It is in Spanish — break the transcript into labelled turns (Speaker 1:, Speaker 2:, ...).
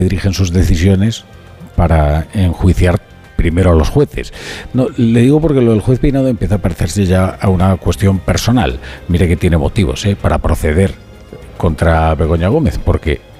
Speaker 1: dirigen sus decisiones para enjuiciar primero a los jueces. No, le digo porque lo del juez Peinado empieza a parecerse ya a una cuestión personal. Mire que tiene motivos para proceder contra Begoña Gómez, porque